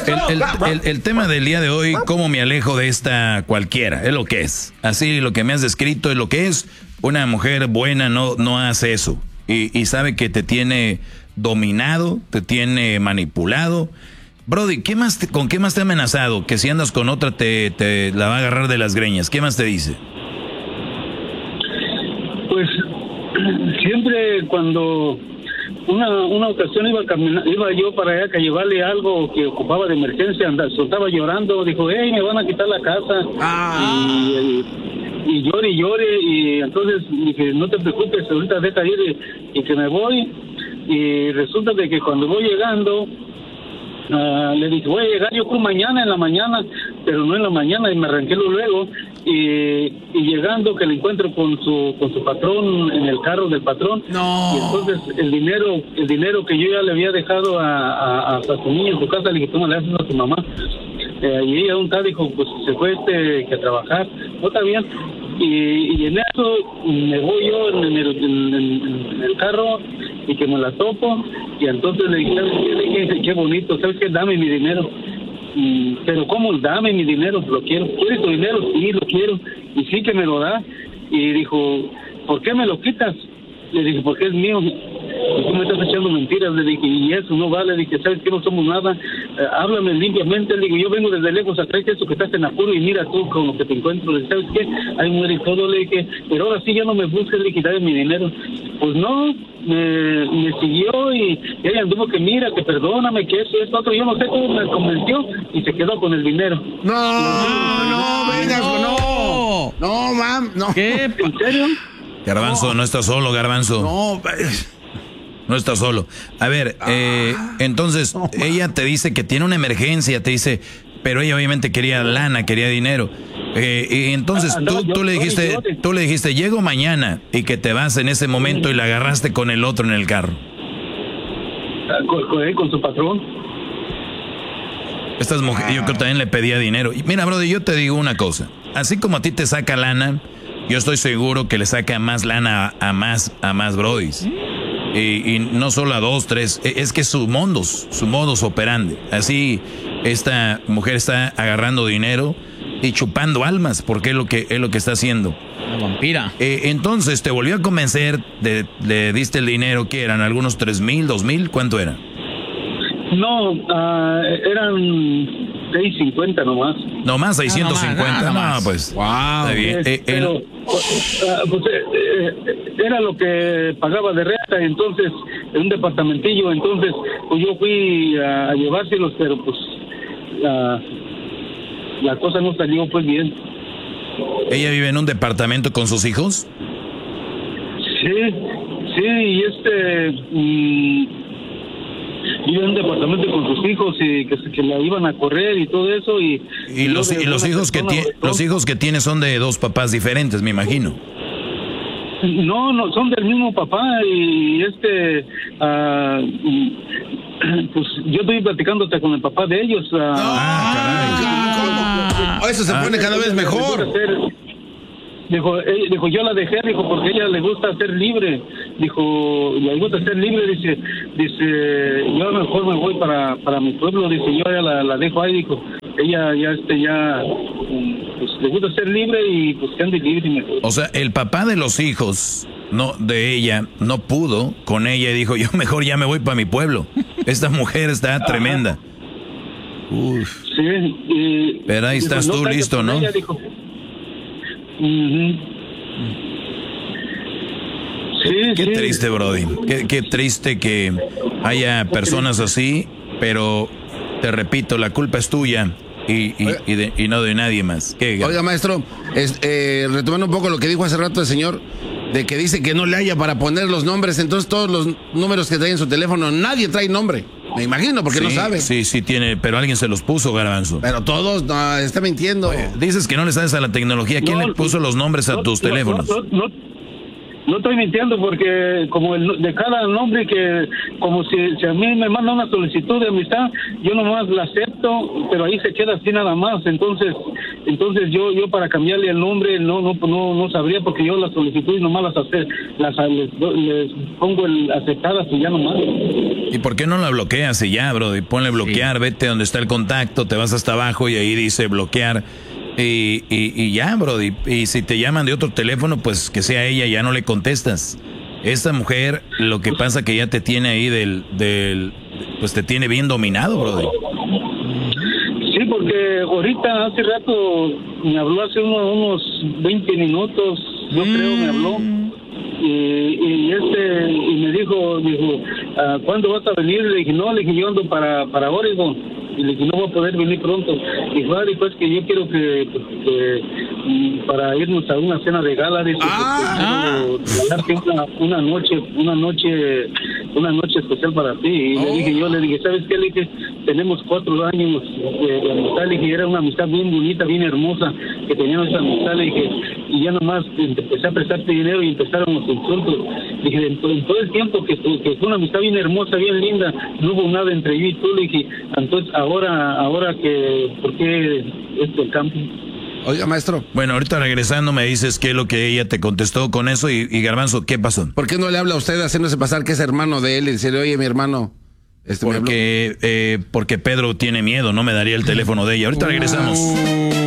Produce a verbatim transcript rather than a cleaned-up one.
el, el, el tema del día de hoy, cómo me alejo de esta cualquiera, es lo que es. Así lo que me has descrito es lo que es. Una mujer buena no, no hace eso. Y, y sabe que te tiene dominado, te tiene manipulado. Brody, ¿qué más te, ¿con qué más te ha amenazado? Que si andas con otra te, te la va a agarrar de las greñas. ¿Qué más te dice? Pues siempre cuando una, una ocasión iba a caminar, iba yo para allá a llevarle algo que ocupaba de emergencia, andaba, estaba llorando, dijo, hey, me van a quitar la casa. Ah. Y, y llore y llore, y entonces dije, no te preocupes, ahorita deja ir y, y que me voy. Y resulta de que cuando voy llegando, uh, le dije, voy a llegar yo creo mañana en la mañana, pero no en la mañana, y me arranqué luego. Y, y llegando que le encuentro con su con su patrón en el carro del patrón. No. Y entonces el dinero el dinero que yo ya le había dejado a, a, a su niña en su casa, le dije, toma, le haces a tu mamá. Eh, y ella un tal dijo, pues se fue este que a trabajar, no está bien. Y, y en eso me voy yo en el, en, en, en el carro y que me la topo. Y entonces le dije, ¿sabes qué? Le dije, qué bonito, ¿sabes qué? Dame mi dinero. Y, pero ¿cómo? Dame mi dinero, lo quiero. ¿Quieres tu dinero? Sí, lo quiero. Y sí que me lo da. Y dijo, ¿por qué me lo quitas? Le dije, porque es mío. ¿Y tú me estás echando mentiras? Le dije, y eso no vale. Le dije, ¿sabes qué? No somos nada. Eh, háblame limpiamente. Le digo, yo vengo desde lejos a traerte eso que estás en apuro y mira tú con lo que te encuentro. Le dije, ¿sabes qué? Ahí muere y todo. Le dije, pero ahora sí ya no me busques. Le dije, dame mi dinero. Pues no, me, me siguió y, y ella anduvo que mira, que perdóname, que eso, esto, otro. Yo no sé cómo me convenció y se quedó con el dinero. No, no, no, venga, no. No, mam, no. ¿Qué? ¿En serio? Garbanzo, no, no estás solo, Garbanzo. No, no estás solo. A ver, ah, eh, entonces, no, ella te dice que tiene una emergencia, te dice, pero ella obviamente quería lana, quería dinero. Eh, y entonces ah, tú, yo, tú le dijiste, yo, yo, tú le dijiste, llego mañana, y que te vas en ese momento y la agarraste con el otro en el carro. Con, con, con su patrón. Estas mujeres, yo creo que también le pedía dinero. Y mira, brother, yo te digo una cosa. Así como a ti te saca lana, yo estoy seguro que le saca más lana a, a más, a más brodis. Y, y no solo a dos, tres, es que su modus, su modus operandi. Así esta mujer está agarrando dinero y chupando almas, porque es lo que es lo que está haciendo. La vampira. Eh, entonces te volvió a convencer, de, le diste el dinero, ¿qué eran? ¿Algunos tres mil, dos mil? ¿Cuánto era? No, uh, eran seis cincuenta nomás. ¿Nomás seiscientos cincuenta? No, no, pues. Wow. Está bien. Eh, pero, el... uh, pues, eh, eh, era lo que pagaba de renta, entonces, en un departamentillo, entonces, pues yo fui a, a llevárselos, pero pues, uh, la cosa no salió pues bien. ¿Ella vive en un departamento con sus hijos? Sí, sí, y este... Mm, vive en un departamento con sus hijos y que, que la iban a correr y todo eso. Y, y, y los, y los hijos que tiene, los hijos que tiene son de dos papás diferentes, me imagino. No, no, son del mismo papá y este... Uh, pues yo estoy platicando hasta con el papá de ellos. Uh, ah, caray, ¿cómo? Eso se pone cada vez mejor. Dijo, eh, dijo, yo la dejé, dijo, porque a ella le gusta ser libre. Dijo, le gusta ser libre, dice, dice, yo a lo mejor me voy para, para mi pueblo, dice, yo ya la, la dejo ahí, dijo, ella ya, este, ya, pues le gusta ser libre y pues que ande libre. Y o sea, el papá de los hijos, no, de ella, no pudo con ella y dijo, yo mejor ya me voy para mi pueblo. Esta mujer está Ajá. tremenda. Uf. Sí, y, pero ahí estás dijo, tú no, listo, ¿no? Ella dijo, Uh-huh. Sí, qué sí. triste, Brody. Qué, qué triste que haya personas así, pero te repito, la culpa es tuya y, y, y, de, y no de nadie más. ¿Qué, Oiga, maestro, es, eh, retomando un poco lo que dijo hace rato el señor, de que dice que no le haya para poner los nombres, entonces todos los números que trae en su teléfono, nadie trae nombre. Me imagino, porque sí, no sabe. Sí, sí tiene, pero alguien se los puso, Garbanzo. Pero todos, no, está mintiendo. Oye, dices que no le sabes a la tecnología. ¿Quién no, le puso los nombres a no, tus no, teléfonos? No, no, no, no estoy mintiendo porque como el, de cada nombre que, como si, si a mí me manda una solicitud de amistad, yo nomás la acepto, pero ahí se queda así nada más. Entonces, Entonces yo yo para cambiarle el nombre no no no no sabría, porque yo las solicitudes nomás las hacer, las les, les pongo el aceptadas y ya nomás. ¿Y por qué no la bloqueas y ya, bro? Y ponle bloquear, sí. Vete donde está el contacto, te vas hasta abajo y ahí dice bloquear. Y, y, y ya, bro. Y, y si te llaman de otro teléfono, pues que sea ella, ya no le contestas. Esta mujer, lo que pasa que ya te tiene ahí del, del pues te tiene bien dominado, bro. Sí, porque ahorita hace rato me habló hace unos, unos veinte minutos, yo mm. creo me habló. Y, y este y me dijo, dijo, ¿cuándo vas a venir? Le dije, no, le dije, yo ando para, para Oregon. Y le dije, no voy a poder venir pronto. Y dijo, ah, pues que yo quiero que, que para irnos a una cena de gala, dice, ah, quiero una, una noche, una noche, una noche especial para ti. Y oh. le dije, yo le dije, ¿sabes qué? Le dije, tenemos cuatro años de, de amistad. Le dije, era una amistad bien bonita, bien hermosa, que teníamos esa amistad. Le dije, y ya nomás empecé a prestarte dinero y empezaron los insultos. Le dije, en todo, en todo el tiempo que, que fue una amistad bien hermosa, bien linda, no hubo nada entre yo y tú. Le dije, entonces ahora, ahora que, ¿por qué esto el campo? Oiga, maestro. Bueno, ahorita regresando me dices qué es lo que ella te contestó con eso y, y Garbanzo, ¿qué pasó? ¿Por qué no le habla a usted haciéndose pasar que es hermano de él y decirle, oye, mi hermano? Este porque, eh, porque Pedro tiene miedo, no me daría el teléfono de ella. Ahorita regresamos.